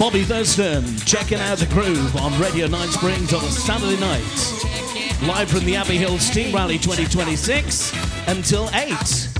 Bobby Thurston, checking out the groove on Radio Night Springs on a Saturday night. Live from the Abbey Hill Steam Rally 2026 until 8.